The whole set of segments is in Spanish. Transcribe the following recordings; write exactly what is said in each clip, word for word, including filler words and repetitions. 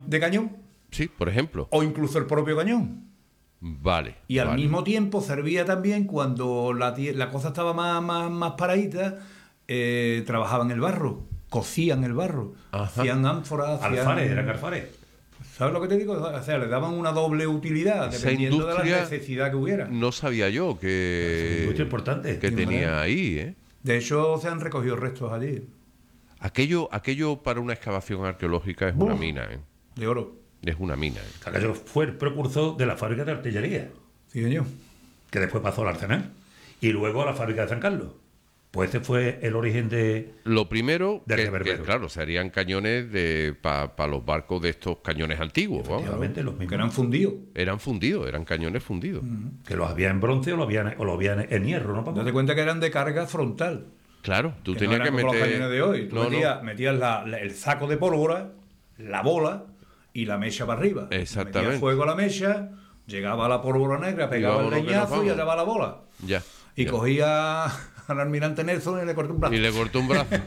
de cañón. Sí, por ejemplo. O incluso el propio cañón. Vale. Y al vale. mismo tiempo servía también cuando la, la cosa estaba más, más, más paradita, eh, trabajaban el barro, cocían el barro, Ajá. hacían ánforas, hacían... Alfares, eran alfares. ¿Sabes lo que te digo? O sea, le daban una doble utilidad, Esa dependiendo de la industria necesidad que hubiera. No sabía yo Es que, una industria importante. que Sí, tenía ¿verdad? ahí, ¿eh? De hecho, se han recogido restos allí, Aquello, aquello para una excavación arqueológica es una Uf. mina, ¿eh? de oro. Es una mina, ¿eh? Aquello fue el precursor de la fábrica de artillería, Sí, señor. que después pasó al Arsenal. Y luego a la fábrica de San Carlos. Pues ese fue el origen de... Lo primero, De que, reverbero. que, claro, serían cañones de para pa los barcos de estos cañones antiguos, vamos. Efectivamente, los mismos. Que eran fundidos. Eran fundidos, eran cañones fundidos. Que los había en bronce o los había, o los había en hierro, ¿no, Paco? Date cuenta que eran de carga frontal. Claro, tú Que tenías no que eran como meter... los cañones de hoy. Tú No, no. metías, metías la- la- el saco de pólvora, la bola y la mecha para arriba. Exactamente. Metías fuego a la mecha, llegaba la pólvora negra, pegaba el vámonos que nos leñazo y vamos. allá va la bola. Ya. Y ya. cogía al almirante Nelson y le cortó un brazo. Y le cortó un brazo.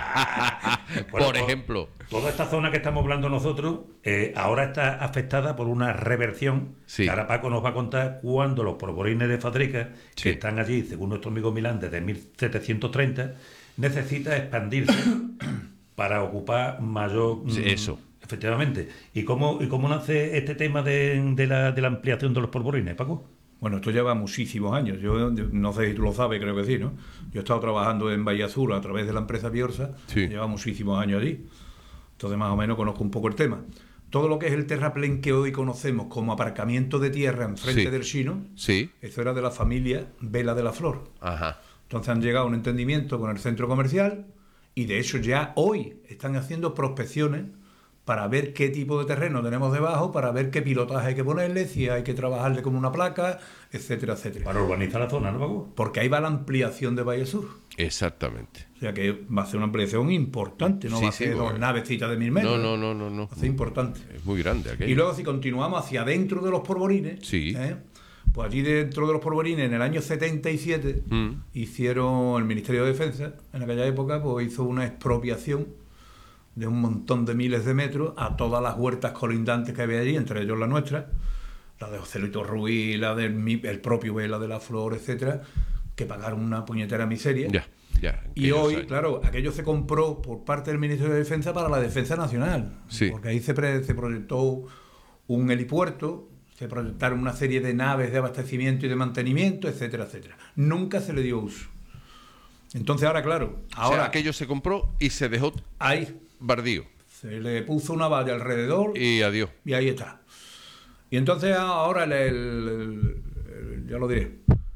Bueno, Por to- ejemplo. Toda esta zona que estamos hablando nosotros eh, ahora está afectada por una reversión. Sí. Que ahora Paco nos va a contar cuando los polvorines de fábrica, Sí. que están allí, según nuestro amigo Milán, desde mil setecientos treinta, necesita expandirse para ocupar mayor... Sí, mm, eso. Efectivamente. ¿Y cómo, y cómo nace este tema de, de, la, de la ampliación de los polvorines, Paco? Bueno, esto lleva muchísimos años. Yo no sé si tú lo sabes, creo que sí, ¿no? Yo he estado trabajando en Valle Azul a través de la empresa Biorsa. Sí. Lleva muchísimos años allí. Entonces, más o menos conozco un poco el tema. Todo lo que es el terraplén que hoy conocemos como aparcamiento de tierra enfrente Sí. del Chino, Sí. eso era de la familia Vela de la Flor. Ajá. Entonces han llegado a un entendimiento con el centro comercial y de hecho ya hoy están haciendo prospecciones para ver qué tipo de terreno tenemos debajo, para ver qué pilotaje hay que ponerle, si hay que trabajarle con una placa, etcétera, etcétera. Para urbanizar la zona, ¿no, Paco? Porque ahí va la ampliación de Valle Sur. Exactamente. O sea que va a ser una ampliación importante, no Sí, va a sí, ser dos porque- navecitas de mil metros. No, no, no, no, no. Va a ser importante. Es muy grande aquello. Y luego si continuamos hacia adentro de los polvorines, Sí. ¿eh? Pues allí dentro de los polvorines, en el año setenta y siete, Mm. hicieron el Ministerio de Defensa, en aquella época, pues hizo una expropiación de un montón de miles de metros a todas las huertas colindantes que había allí, entre ellos la nuestra, la de Joselito Ruiz, la del mi- el propio Vela de la Flor, etcétera, que pagaron una puñetera miseria. Ya, ya. Y aquellos hoy, años. claro, aquello se compró por parte del Ministerio de Defensa para la defensa nacional. Sí. Porque ahí se, pre- se proyectó un helipuerto, se proyectaron una serie de naves de abastecimiento y de mantenimiento, etcétera, etcétera. Nunca se le dio uso. Entonces ahora, claro, O sea, ahora aquello se compró y se dejó ahí bardío. se le puso una valla alrededor y, Y adiós. ahí está. Y entonces ahora el, el- el- el- ya lo diré,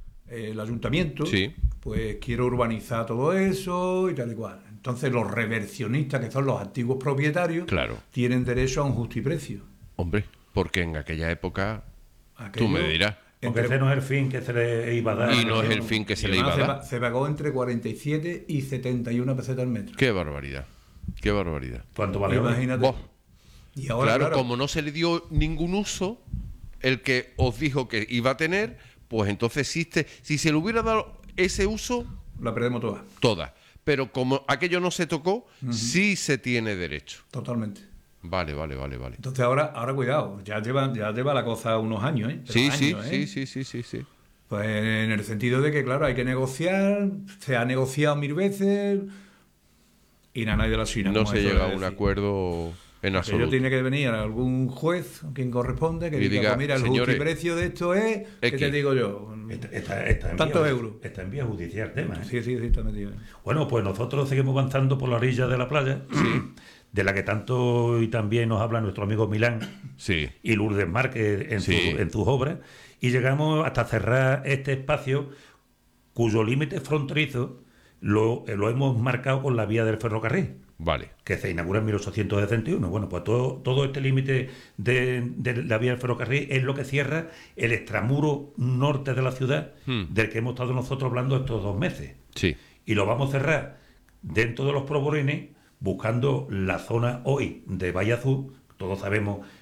el ayuntamiento, Sí. pues quiere urbanizar todo eso y tal y cual. Entonces los reversionistas, que son los antiguos propietarios, Claro. tienen derecho a un justiprecio. Hombre, porque en aquella época, Aquello, tú me dirás, Porque entre- ese no es el fin que se le iba a dar. y no es el fin que se y le iba a además se, dar. pa- se pagó entre cuarenta y siete y setenta y una pesetas al metro. Qué barbaridad. Qué barbaridad. ¿Cuánto vale hoy? Imagínate. Vos. Y ahora, Claro, claro, como no se le dio ningún uso, el que os dijo que iba a tener, pues entonces existe. Si se le hubiera dado ese uso, la perdemos toda, todas. Pero como aquello no se tocó, sí se tiene derecho. totalmente. Vale, vale, vale, vale. Entonces ahora, ahora cuidado, ya lleva, ya lleva la cosa unos años, ¿eh? Pero Sí, años, sí, ¿eh? sí, sí, sí, sí, sí. Pues en el sentido de que, claro, hay que negociar, se ha negociado mil veces y nada, nadie de la China. No como se eso llega a de un decir. acuerdo en Aquello absoluto. tiene que venir algún juez, quien corresponde, que Y diga, diga, pues mira, el señores, justiprecio de esto es, ¿qué X. te digo yo? Está, está, está en Tantos vía, euros. Está en vía judicial el tema, ¿eh? Sí, sí, sí, está metido. Bueno, pues nosotros seguimos avanzando por la orilla de la playa, de la que tanto y también nos habla nuestro amigo Milán Sí, y Lourdes Márquez en, Sí. su- en sus obras, y llegamos hasta cerrar este espacio cuyo límite fronterizo lo, eh, lo hemos marcado con la vía del ferrocarril, vale. que se inaugura en mil ochocientos setenta y uno. Bueno, pues todo, todo este límite de, de la vía del ferrocarril es lo que cierra el extramuro norte de la ciudad, Hmm. del que hemos estado nosotros hablando estos dos meses. Sí, Y lo vamos a cerrar dentro de los polvorines, buscando la zona hoy de Valle Azul. Todos sabemos